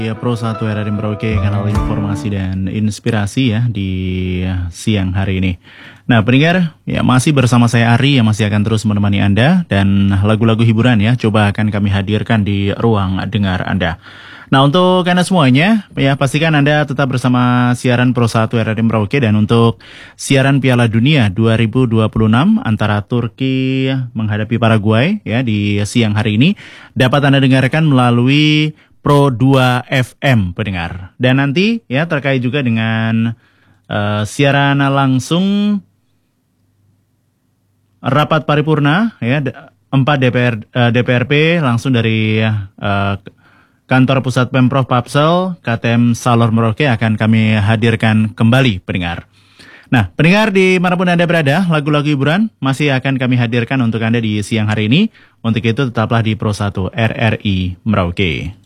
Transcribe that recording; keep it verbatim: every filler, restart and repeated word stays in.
Ya, Pro satu R R I Merauke, kanal informasi dan inspirasi ya di siang hari ini. Nah, pendengar, ya masih bersama saya Ari yang masih akan terus menemani Anda, dan lagu-lagu hiburan ya coba akan kami hadirkan di ruang dengar Anda. Nah, untuk Anda semuanya, ya pastikan Anda tetap bersama siaran Pro satu R R I Merauke, dan untuk siaran Piala Dunia dua ribu dua puluh enam antara Turki menghadapi Paraguay ya di siang hari ini dapat Anda dengarkan melalui Pro dua F M, pendengar. Dan nanti ya terkait juga dengan uh, siaran langsung rapat paripurna ya empat D P R uh, D P R P langsung dari uh, Kantor Pusat Pemprov Papsel K T M Salor Merauke akan kami hadirkan kembali, pendengar. Nah, pendengar dimanapun Anda berada, lagu-lagu hiburan masih akan kami hadirkan untuk Anda di siang hari ini. Untuk itu tetaplah di Pro satu R R I Merauke.